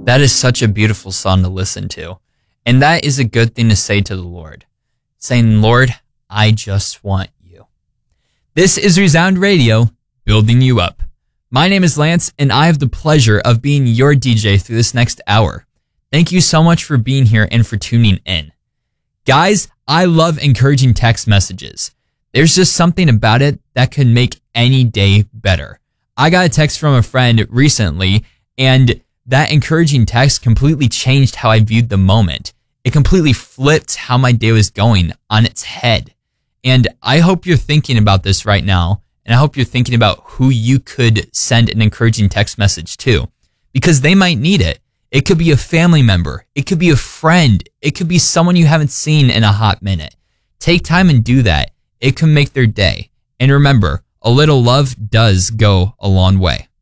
That is such a beautiful song to listen to. And that is a good thing to say to the Lord. Saying, Lord, I just want you. This is Resound Radio, building you up. My name is Lance, and I have the pleasure of being your DJ through this next hour. Thank you so much for being here and for tuning in. Guys, I love encouraging text messages. There's just something about it that could make any day better. I got a text from a friend recently, and that encouraging text completely changed how I viewed the moment. It completely flipped how my day was going on its head. And I hope you're thinking about this right now, and I hope you're thinking about who you could send an encouraging text message to, because they might need it. It could be a family member. It could be a friend. It could be someone you haven't seen in a hot minute. Take time and do that. It can make their day. And remember, a little love does go a long way.